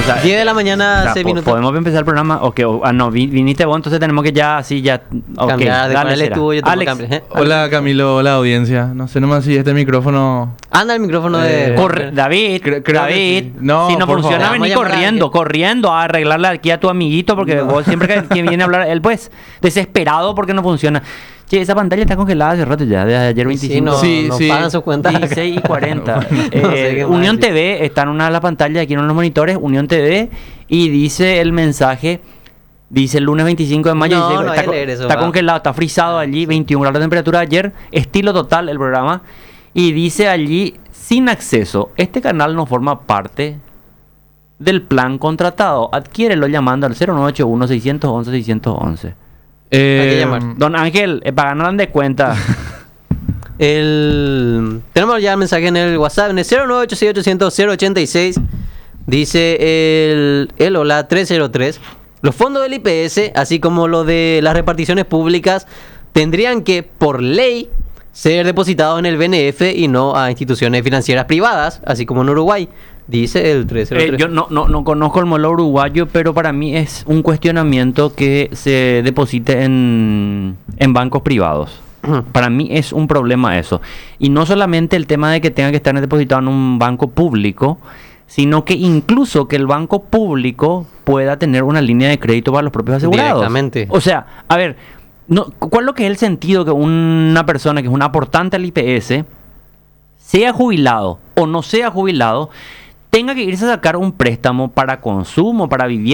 sea, 10 de la mañana, 6 minutos. ¿Podemos empezar el programa? No, viniste vos, entonces tenemos que ya, así, ya... Ok, Cambiar, de dale, ponerle será. tubo, yo te pongo Alex, cambio, ¿eh? Hola Camilo, hola audiencia. No sé nomás si este micrófono... Anda el micrófono de... David, creo que David, sí. No, si no por funciona, favor. vení Vamos a llamar corriendo a arreglarle aquí a tu amiguito, porque vos siempre que viene a hablar, él pues, desesperado porque no funciona. Che, esa pantalla está congelada hace rato ya, de ayer 25. Sí, no, Sí, no sí. pagan sus cuentas. 16 y 40. No sé qué más Unión decir. TV está en una de las pantallas, aquí en los monitores, Unión TV, y dice el mensaje, dice el lunes 25 de mayo, No, dice, no hay está, que leer eso, está va. congelado, está frisado allí, 21 grados de temperatura ayer, estilo total el programa, y dice allí, sin acceso, este canal no forma parte del plan contratado, adquiérelo llamando al 0981-611-611. Hay que llamar. Don Ángel, para ganar de cuenta. Tenemos ya el mensaje en el WhatsApp, en el 098-800-086. Dice el hola 303. Los fondos del IPS, así como lo de las reparticiones públicas, tendrían que, por ley, ser depositados en el BNF y no a instituciones financieras privadas, así como en Uruguay. Dice el 303. Yo no conozco el modelo uruguayo, pero para mí es un cuestionamiento que se deposite en bancos privados. Para mí es un problema eso. Y no solamente el tema de que tenga que estar depositado en un banco público, sino que incluso que el banco público pueda tener una línea de crédito para los propios asegurados. Directamente. O sea, a ver, ¿cuál es lo que es el sentido que una persona que es un aportante al IPS, sea jubilado o no sea jubilado, tenga que irse a sacar un préstamo para consumo, para vivienda?